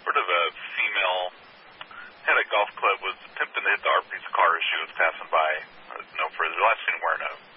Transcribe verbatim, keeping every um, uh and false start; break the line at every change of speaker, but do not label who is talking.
Word of a female had a golf club, was attempting to hit the R P's car as she was passing by. Uh, no further. Last seen wearing a